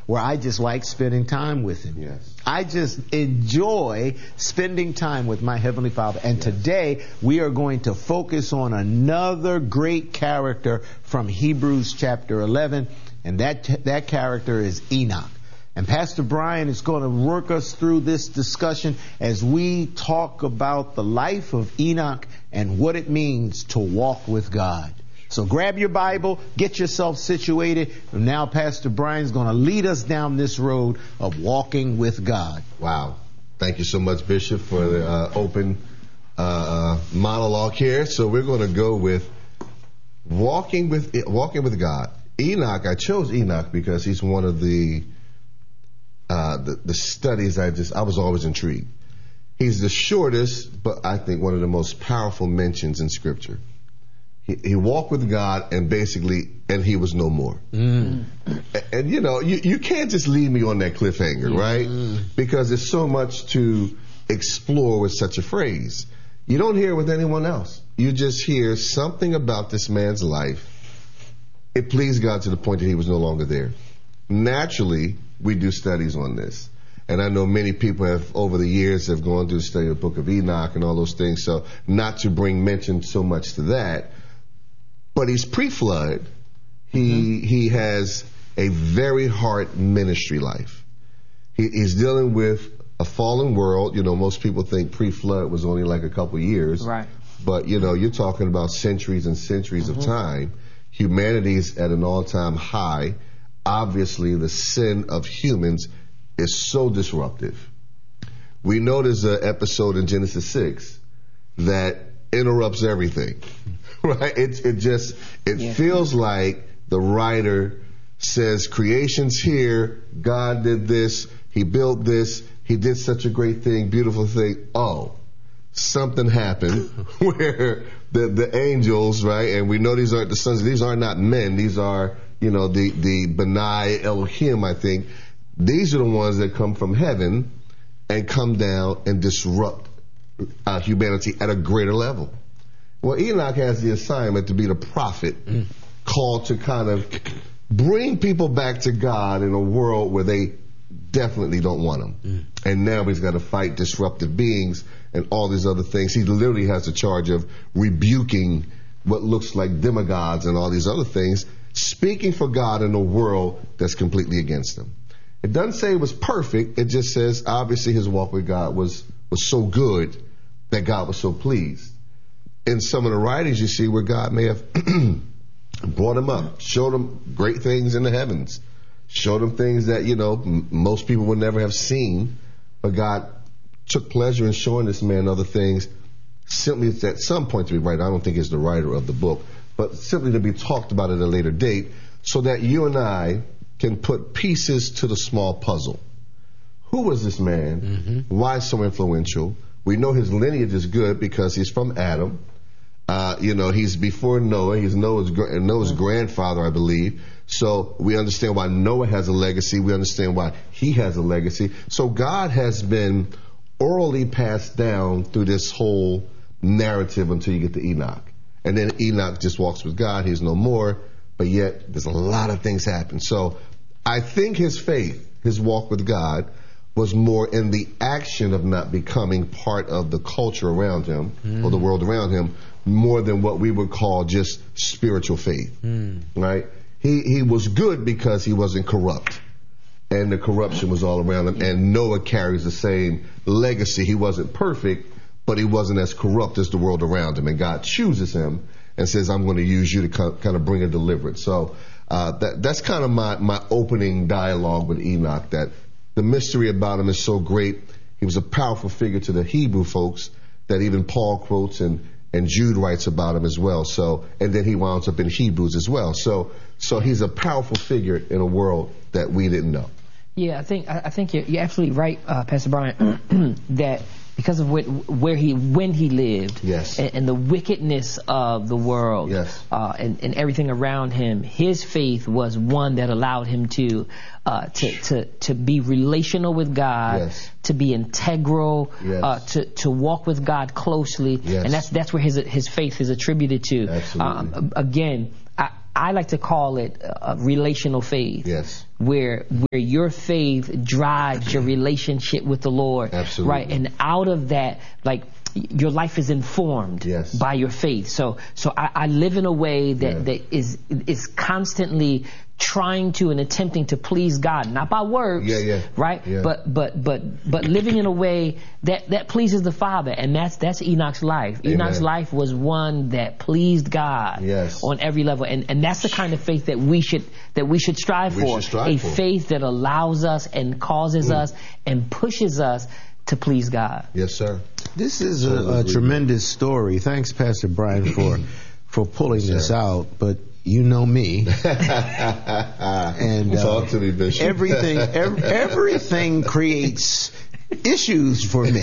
where I just like spending time with him. Yes. I just enjoy spending time with my Heavenly Father. And today we are going to focus on another great character from Hebrews chapter 11, and that character is Enoch. And Pastor Brian is going to work us through this discussion as we talk about the life of Enoch and what it means to walk with God. So grab your Bible, get yourself situated, and now Pastor Brian's going to lead us down this road of walking with God. Wow. Thank you so much, Bishop, for the open monologue here. So we're going to go with walking with God. Enoch, I chose Enoch because he's one of the studies I was always intrigued. He's the shortest, but I think one of the most powerful mentions in Scripture. He walked with God and he was no more. And you can't just leave me on that cliffhanger, right? Because there's so much to explore with such a phrase. You don't hear it with anyone else. You just hear something about this man's life. It pleased God to the point that he was no longer there. Naturally, we do studies on this. And I know many people over the years have gone through the study of the book of Enoch and all those things. So not to bring mention so much to that, but he's pre-flood. He has a very hard ministry life. He's dealing with a fallen world. Most people think pre-flood was only like a couple years. Right. But, you're talking about centuries and centuries of time. Humanity's at an all-time high. Obviously, the sin of humans is so disruptive. We know there's an episode in Genesis 6 that interrupts everything, right? It feels like the writer says, creation's here, God did this, he built this, he did such a great thing, beautiful thing. Oh, something happened where the angels, right? And we know these aren't the sons, these are not men, these are, the Benai Elohim, I think. These are the ones that come from heaven and come down and disrupt humanity at a greater level. Well, Enoch has the assignment to be the prophet called to kind of bring people back to God in a world where they definitely don't want him. And now he's got to fight disruptive beings and all these other things. He literally has the charge of rebuking what looks like demagogues and all these other things, speaking for God in a world that's completely against him. It doesn't say it was perfect. It just says, obviously, his walk with God was so good that God was so pleased. In some of the writings, you see where God may have brought him up, showed him great things in the heavens, showed him things that, most people would never have seen. But God took pleasure in showing this man other things, simply at some point to be right. I don't think he's the writer of the book, but simply to be talked about at a later date so that you and I can put pieces to the small puzzle. Who was this man? Why so influential? We know his lineage is good because he's from Adam. He's before Noah. He's Noah's grandfather, I believe. So we understand why Noah has a legacy. We understand why he has a legacy. So God has been orally passed down through this whole narrative until you get to Enoch. And then Enoch just walks with God. He's no more. But yet there's a lot of things happen. So I think his faith, his walk with God, was more in the action of not becoming part of the culture around him or the world around him, more than what we would call just spiritual faith, right? He was good because he wasn't corrupt, and the corruption was all around him. And Noah carries the same legacy. He wasn't perfect, but he wasn't as corrupt as the world around him. And God chooses him and says, I'm going to use you to kind of bring a deliverance. So that's kind of my opening dialogue with Enoch, that the mystery about him is so great. He was a powerful figure to the Hebrew folks that even Paul quotes and Jude writes about him as well. So, and then he winds up in Hebrews as well. So he's a powerful figure in a world that we didn't know. Yeah, I think you're absolutely right, Pastor Brian, that because of when he lived, yes, and the wickedness of the world, yes, and everything around him, his faith was one that allowed him to be relational with God, yes, to be integral, yes, to walk with God closely, yes, and that's where his faith is attributed to. Absolutely. Again, I like to call it a relational faith. Yes. Where your faith drives your relationship with the Lord. Absolutely. Right? And out of that, like, your life is informed by your faith. So I live in a way that is constantly trying to and attempting to please God, not by works, right? Yeah. But living in a way that pleases the Father, and that's Enoch's life. Amen. Enoch's life was one that pleased God on every level, and that's the kind of faith that we should strive for. Faith that allows us and causes us and pushes us to please God. Yes, sir. This is a tremendous story. Thanks, Pastor Brian, for pulling this out. But you know me, and talk to me, Bishop. Everything creates issues for me.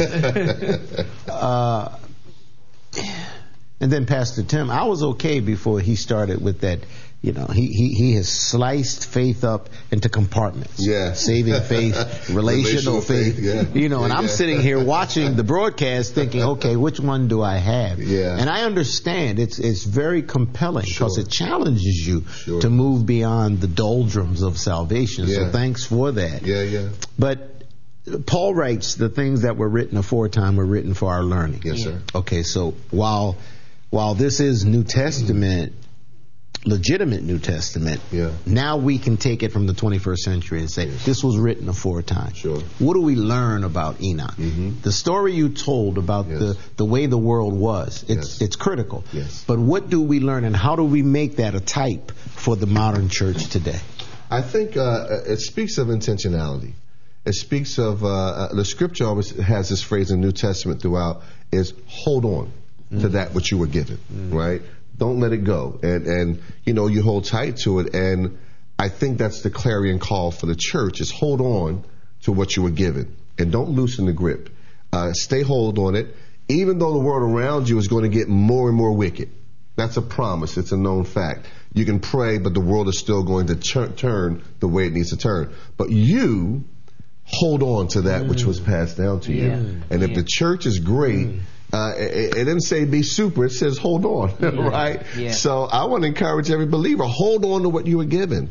And then Pastor Tim, I was okay before he started with that. You know, he has sliced faith up into compartments. Yeah. Saving faith, relational faith. You know, and I'm sitting here watching the broadcast thinking, okay, which one do I have? Yeah. And I understand it's very compelling because it challenges you to move beyond the doldrums of salvation. So thanks for that. Yeah. But Paul writes the things that were written aforetime were written for our learning. Yes, sir. Okay, so while this is New Testament, legitimate New Testament, now we can take it from the 21st century and say this was written aforetime. Sure. What do we learn about Enoch? The story you told about the way the world was, it's critical. But what do we learn, and how do we make that a type for the modern church today? I think it speaks of intentionality. It speaks of the scripture always has this phrase in the New Testament throughout is hold on to that which you were given, right? Don't let it go. And you know, you hold tight to it. And I think that's the clarion call for the church is hold on to what you were given and don't loosen the grip. Stay hold on it, even though the world around you is going to get more and more wicked. That's a promise. It's a known fact. You can pray, but the world is still going to turn the way it needs to turn. But you hold on to that which was passed down to you. And if the church is great, it didn't say be super, it says hold on, right? So I want to encourage every believer, hold on to what you were given.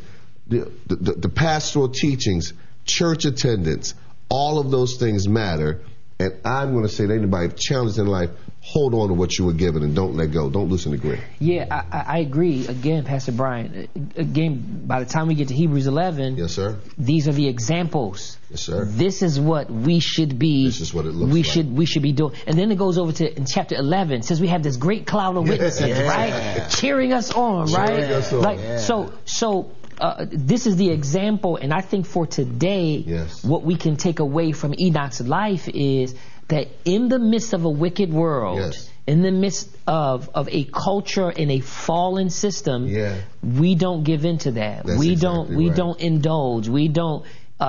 The pastoral teachings, church attendance, all of those things matter. And I'm going to say to anybody challenged in life, hold on to what you were given and don't let go. Don't loosen the grip. Yeah, I agree. Again, Pastor Brian, by the time we get to Hebrews 11, yes, sir, these are the examples. Yes, sir. This is what we should be. This is what it looks like. We should be doing. And then it goes over to in chapter 11, it says we have this great cloud of witnesses, right? Cheering us on, right? Cheering us on. So this is the example, and I think for today, what we can take away from Enoch's life is that in the midst of a wicked world, in the midst of a culture in a fallen system, we don't give in to that. We don't indulge. We don't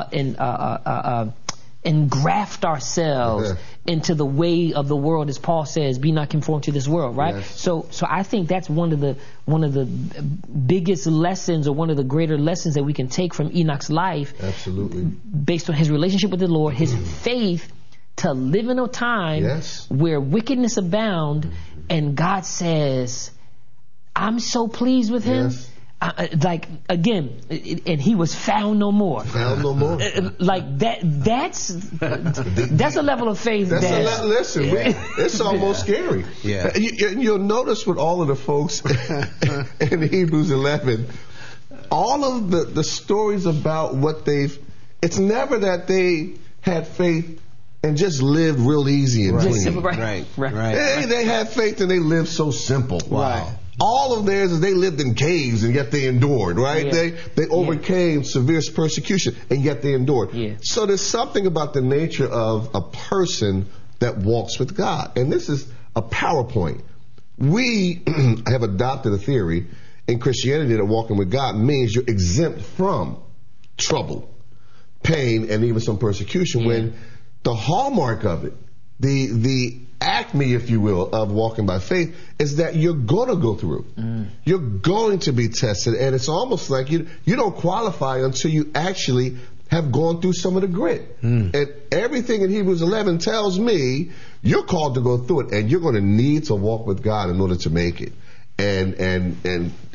engraft ourselves into the way of the world, as Paul says, be not conformed to this world, right? So I think that's one of the biggest lessons, or one of the greater lessons that we can take from Enoch's life. Absolutely. Based on his relationship with the Lord, his faith to live in a time where wickedness abound, and God says, I'm so pleased with him. Like, again, and he was found no more. Found no more. Like that's a level of faith. Listen, it's almost scary. You'll notice with all of the folks in Hebrews 11, all of the stories about what it's never that they had faith and just lived real easy and clean. Right. They had faith and they lived so simple. Wow. All of theirs is they lived in caves and yet they endured, right? They overcame severe persecution and yet they endured. So there's something about the nature of a person that walks with God. And this is a PowerPoint. We have adopted a theory in Christianity that walking with God means you're exempt from trouble, pain, and even some persecution, when the hallmark of it, the acme, if you will, of walking by faith is that you're going to go through. You're going to be tested, and it's almost like you don't qualify until you actually have gone through some of the grit. And everything in Hebrews 11 tells me you're called to go through it, and you're going to need to walk with God in order to make it. And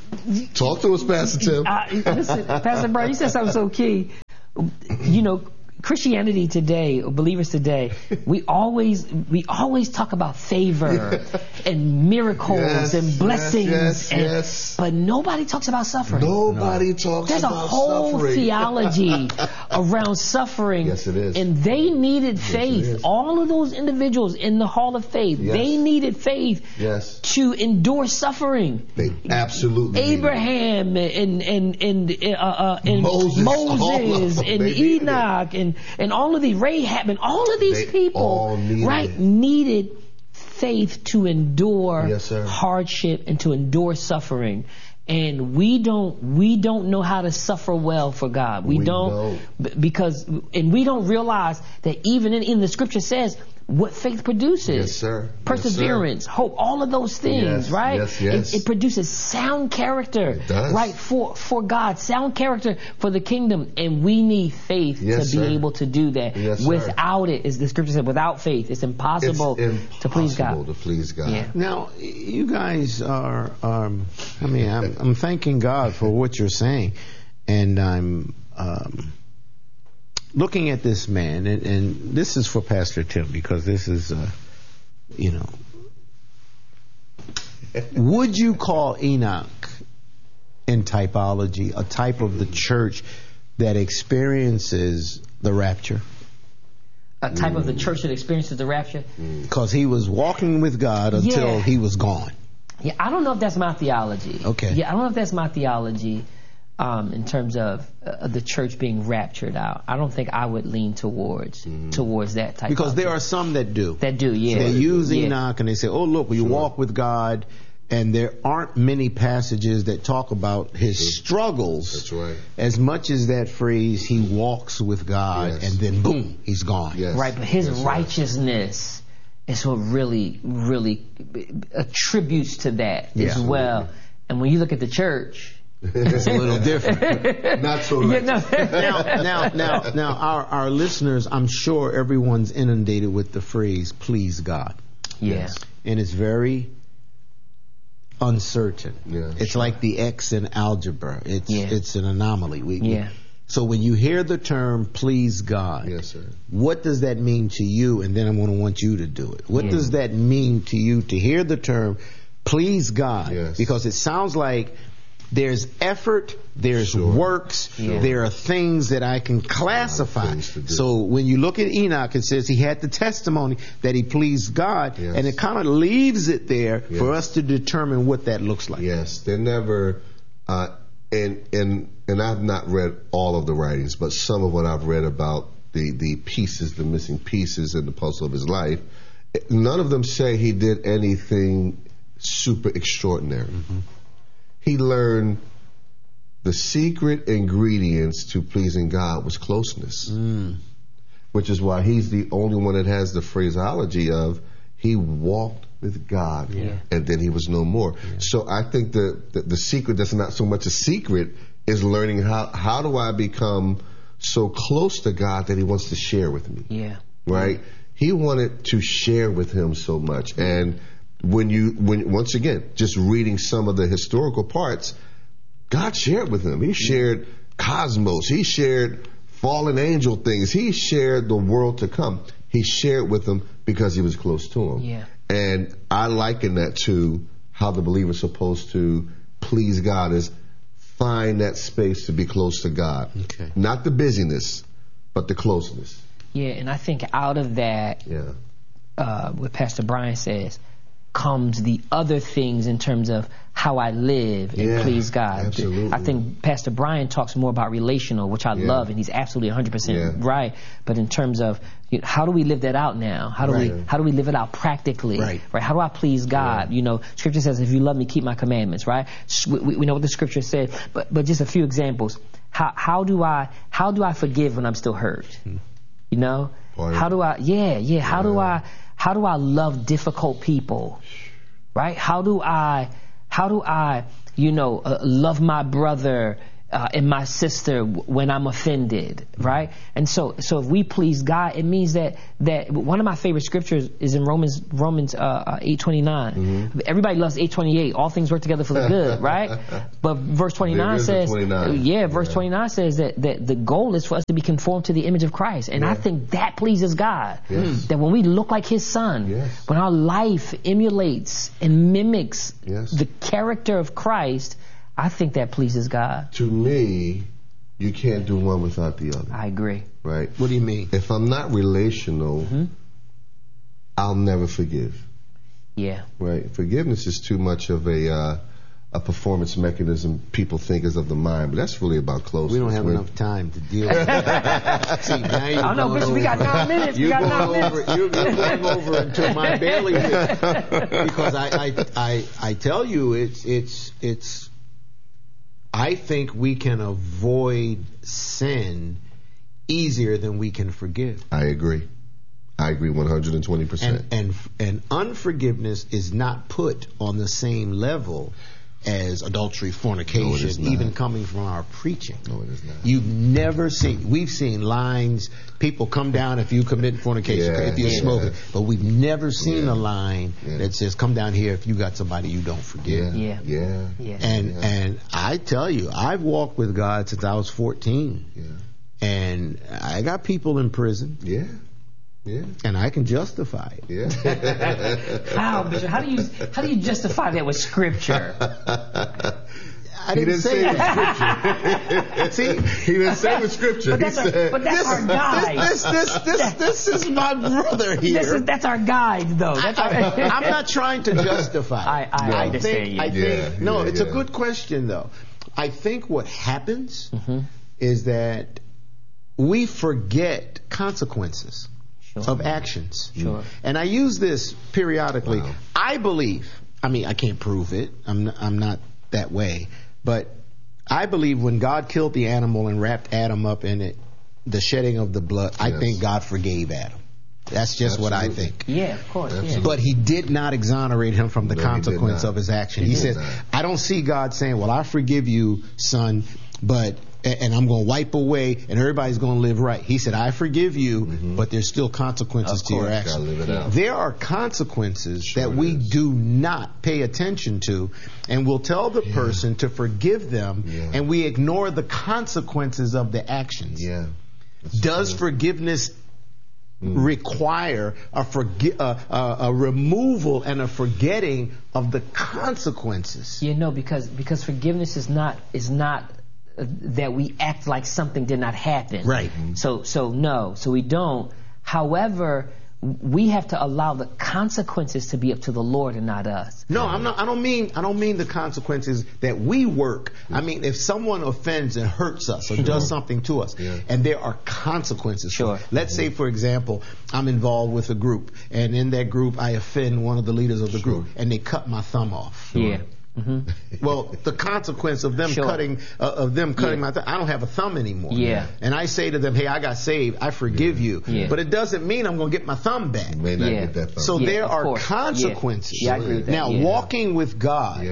Talk to us, Pastor Tim. Listen, Pastor Brian, you said something so key. You know, Christianity today, or believers today, we always talk about favor and miracles and blessings, but nobody talks about suffering. Nobody talks There's about suffering. There's a whole theology around suffering. Yes, it is. And they needed faith. All of those individuals in the Hall of Faith, they needed faith to endure suffering. They absolutely Abraham and Moses and Enoch and all of these, Rahab, and all of these people, needed faith to endure hardship and to endure suffering. And we don't know how to suffer well for God. We don't realize that even in the scripture says what faith produces. Yes, sir. Perseverance, hope, all of those things, right? Yes. It produces sound character, it does. right? For God, sound character for the kingdom. And we need faith to be able to do that. Without it, as the scripture said, without faith, it's impossible to please God. Yeah. Now, you guys are I'm thanking God for what you're saying. And I'm looking at this man, and this is for Pastor Tim, because this is, would you call Enoch in typology a type of the church that experiences the rapture? A type of the church that experiences the rapture? Because he was walking with God until he was gone. Yeah, I don't know if that's my theology. Okay. Yeah, I don't know if that's my theology. In terms of the church being raptured out, I don't think I would lean towards that type. Because there are some that do. That do, yeah. They use Enoch and they say, "Oh, look, we walk with God," and there aren't many passages that talk about his struggles. That's right. As much as that phrase, he walks with God, and then boom, he's gone. Yes. Right, but his righteousness is what really, really attributes to that as well. And when you look at the church, it's a little different. Not so right. Now, our listeners, I'm sure everyone's inundated with the phrase, please God. Yes. And it's very uncertain. Yeah, it's like the X in algebra. It's an anomaly. So when you hear the term, please God, what does that mean to you? And then I'm going to want you to do it. What does that mean to you to hear the term, please God? Because it sounds like there's effort, there's works, there are things that I can classify. So when you look at Enoch, it says he had the testimony that he pleased God, and it kind of leaves it there for us to determine what that looks like. Yes, they're never, and I've not read all of the writings, but some of what I've read about the pieces, the missing pieces in the puzzle of his life, none of them say he did anything super extraordinary. He learned the secret ingredients to pleasing God was closeness, which is why he's the only one that has the phraseology of he walked with God and then he was no more. So I think the secret that's not so much a secret is learning how do I become so close to God that he wants to share with me. Right? He wanted to share with him so much. And when once again, just reading some of the historical parts, God shared with him. He shared cosmos. He shared fallen angel things. He shared the world to come. He shared with them because he was close to him. And I liken that to how the believer is supposed to please God, is find that space to be close to God. Not the busyness, but the closeness. Yeah, and I think out of that, what Pastor Brian says, comes the other things in terms of how I live and please God. Absolutely. I think Pastor Brian talks more about relational, which I love, and he's absolutely 100% right. But in terms of how do we live that out now? How do we live it out practically? Right? How do I please God? Scripture says, "If you love me, keep my commandments." Right? We know what the Scripture said, but just a few examples. How do I forgive when I'm still hurt? How do I? How do I love difficult people? Right? How do I love my brother and my sister when I'm offended, right? And so if we please God, it means that one of my favorite scriptures is in Romans 8:29. Everybody loves 8:28. All things work together for the good, right? But verse 29 says, 29 says that the goal is for us to be conformed to the image of Christ, and I think that pleases God. That when we look like His Son, when our life emulates and mimics the character of Christ, I think that pleases God. To me, you can't do one without the other. I agree. Right? What do you mean? If I'm not relational, I'll never forgive. Yeah. Right? Forgiveness is too much of a performance mechanism people think is of the mind, but that's really about closeness. We don't have enough time to deal with that. See, now you're no, Bishop, we got 9 minutes. You're going over into my bailiwick because I tell you, it's. I think we can avoid sin easier than we can forgive. I agree 120%. And unforgiveness is not put on the same level as adultery, fornication, even coming from our preaching. No, it is not. We've seen lines, people come down if you commit fornication, if you're smoking, but we've never seen a line that says, come down here if you got somebody you don't forgive. And I tell you, I've walked with God since I was 14. And I got people in prison. And I can justify it. How, Bishop? How do you justify that with Scripture? I didn't say with Scripture. See, he didn't say with Scripture. But that's our guide. This is my brother here. That's our guide, though. I'm not trying to justify. I understand you. It's a good question, though. I think what happens is that we forget consequences of actions. And I use this periodically. I believe, I can't prove it. I'm not that way. But I believe when God killed the animal and wrapped Adam up in it, the shedding of the blood, I think God forgave Adam. That's just what I think. Yeah, of course. Yeah. But He did not exonerate him from the consequence of his action. He says, I don't see God saying, well, I forgive you, son, and I'm going to wipe away, and everybody's going to live right. He said, I forgive you, but there's still consequences to your action. There are consequences that we do not pay attention to, and we'll tell the person to forgive them, and we ignore the consequences of the actions. Does forgiveness require a removal and a forgetting of the consequences? Because forgiveness is not that we act like something did not happen. Right. So we don't. However, we have to allow the consequences to be up to the Lord and not us. No, I'm not. I don't mean the consequences that we work. I mean, if someone offends and hurts us or does something to us, and there are consequences. Let's say, for example, I'm involved with a group, and in that group, I offend one of the leaders of the group, and they cut my thumb off. Well, the consequence of them cutting my thumb, I don't have a thumb anymore. And I say to them, hey, I got saved, I forgive you. But it doesn't mean I'm going to get my thumb back. You may not get that thumb. So there are consequences. I agree with that. Now, walking with God,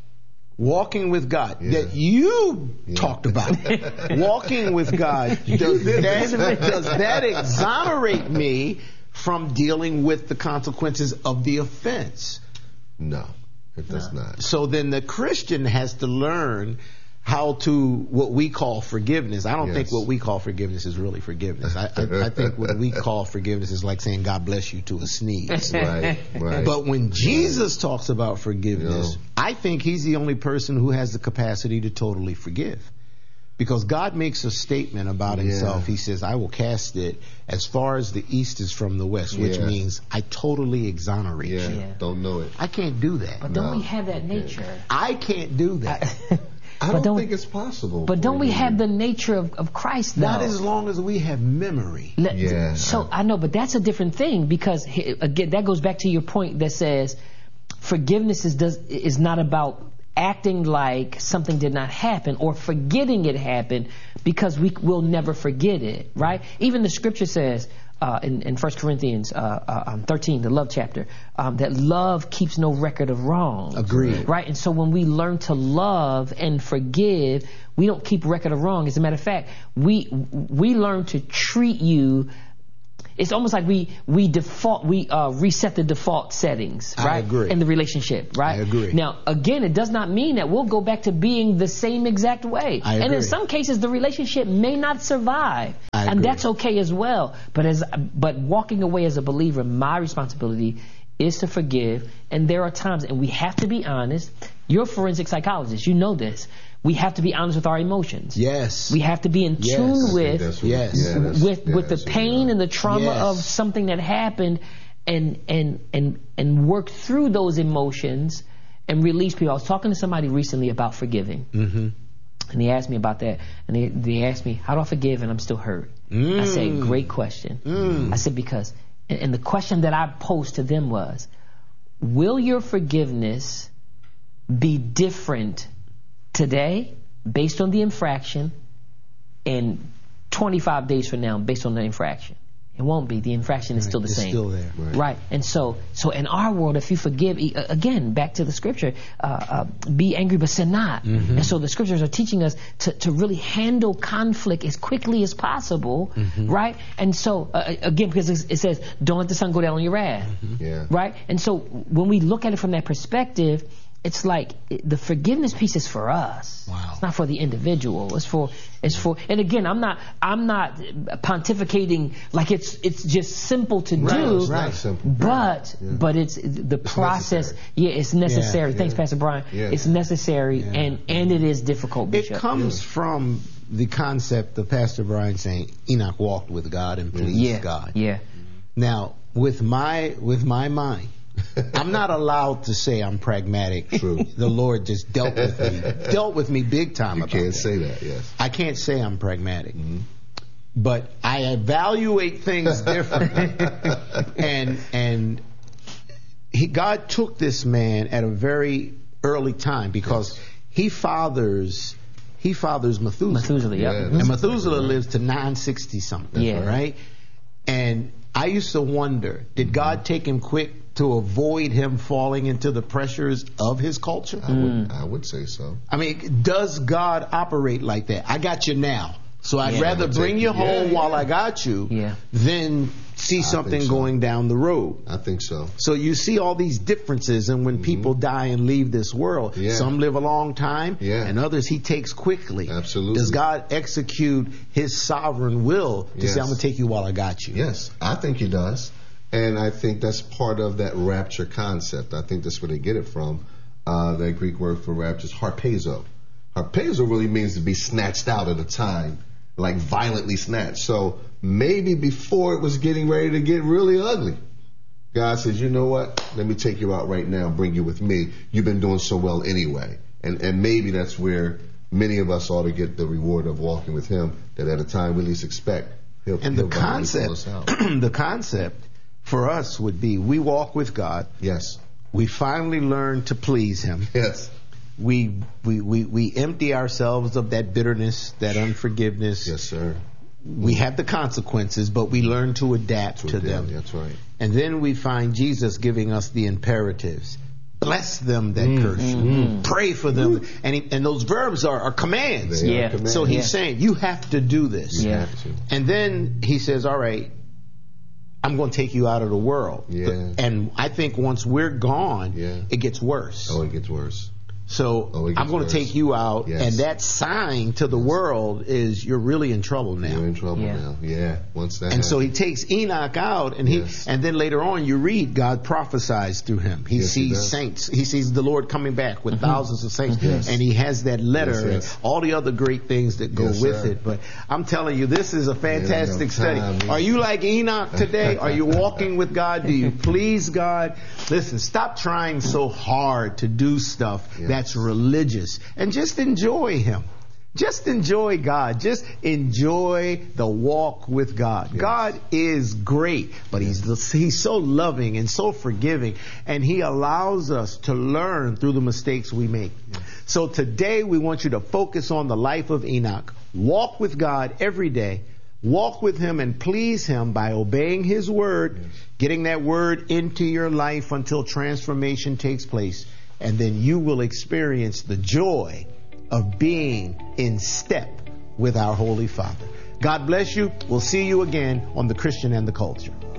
that you talked about, walking with God, does that exonerate me from dealing with the consequences of the offense? No. It does not. So then the Christian has to learn how to, what we call forgiveness. I don't think what we call forgiveness is really forgiveness. I think what we call forgiveness is like saying God bless you to a sneeze. Right. But when Jesus talks about forgiveness, I think He's the only person who has the capacity to totally forgive. Because God makes a statement about Himself. He says, I will cast it as far as the east is from the west, which means I totally exonerate you. Don't know it. I can't do that. But don't we have that nature? I can't do that. I don't think it's possible. But don't we have the nature of Christ, though? Not as long as we have memory. So I know, but that's a different thing, because again, that goes back to your point that says forgiveness is not about acting like something did not happen or forgetting it happened because we will never forget it, right? Even the scripture says in 1 Corinthians 13, the love chapter, that love keeps no record of wrongs. Agreed. Right? And so when we learn to love and forgive, we don't keep record of wrong. As a matter of fact, we learn to treat you. It's almost like we reset the default settings, right? I agree. In the relationship, right? I agree. Now, again, it does not mean that we'll go back to being the same exact way. I agree. And in some cases, the relationship may not survive. I and agree. that's okay as well. But walking away as a believer, my responsibility is to forgive. And there are times, and we have to be honest. You're a forensic psychologist. You know this. We have to be honest with our emotions. Yes. We have to be in tune with the pain and the trauma of something that happened, and work through those emotions and release people. I was talking to somebody recently about forgiving, and they asked me about that, and they asked me, how do I forgive and I'm still hurt? I said, great question. I said, because, and the question that I posed to them was, will your forgiveness be different today, based on the infraction, and 25 days from now, based on the infraction? It won't be. The infraction is still the same. It's still there. Right. And so in our world, if you forgive, again, back to the scripture, be angry but sin not. And so the scriptures are teaching us to really handle conflict as quickly as possible, right? And so, again, because it says, don't let the sun go down on your wrath, right? And so when we look at it from that perspective, it's like the forgiveness piece is for us. Wow. It's not for the individual. It's for. And again, I'm not pontificating like it's just simple to do. It's not simple. But it's the process. Necessary. Yeah, it's necessary. Thanks, Pastor Brian. It's necessary, and it is difficult. Bishop. It comes from the concept of Pastor Brian saying Enoch walked with God and pleased God. Yeah. Now, with my mind, I'm not allowed to say I'm pragmatic. True. The Lord just dealt with me big time. You about can't that. say that. Yes. I can't say I'm pragmatic, but I evaluate things differently. and God took this man at a very early time because he fathers Methuselah. Methuselah, And Methuselah lives to 960 something. Right. And I used to wonder, did God take him quick to avoid him falling into the pressures of his culture? I would say so. I mean, does God operate like that? I got you now, so I'd rather bring you home while I got you than see something going down the road. I think so. So you see all these differences, and when people die and leave this world, some live a long time, and others he takes quickly. Absolutely. Does God execute his sovereign will to say, I'm going to take you while I got you? Yes, I think he does. And I think that's part of that rapture concept. I think that's where they get it from. That Greek word for rapture is harpazo. Harpazo really means to be snatched out at a time, like violently snatched. So maybe before it was getting ready to get really ugly, God says, you know what? Let me take you out right now, bring you with me. You've been doing so well anyway. And maybe that's where many of us ought to get the reward of walking with him, that at a time we least expect, he'll the concept for us would be, we walk with God. Yes. We finally learn to please him. Yes. We empty ourselves of that bitterness, that unforgiveness. Yes, sir. We have the consequences, but we learn to adapt to them. That's right. And then we find Jesus giving us the imperatives. Bless them that curse you. Pray for them. And those verbs are commands. They are commands. So he's saying, you have to do this. You have to. And then he says, all right, I'm going to take you out of the world. Yeah. And I think once we're gone, it gets worse. Oh, it gets worse. So I'm going to take you out, and that sign to the world is you're really in trouble now. You're in trouble now. Yeah. Once that so he takes Enoch out, and and then later on you read God prophesies through him. He sees saints. He sees the Lord coming back with thousands of saints, and he has that letter and all the other great things that go with it. But I'm telling you, this is a fantastic study. Are you like Enoch today? Are you walking with God? Do you please God? Listen, stop trying so hard to do stuff that's religious, and just enjoy him. Just enjoy God. Just enjoy the walk with God. Yes. God is great, but He's so loving and so forgiving, and He allows us to learn through the mistakes we make. Yes. So today we want you to focus on the life of Enoch. Walk with God every day. Walk with Him and please Him by obeying His word, yes. Getting that word into your life until transformation takes place, and then you will experience the joy of being in step with our Holy Father. God bless you. We'll see you again on The Christian and the Culture.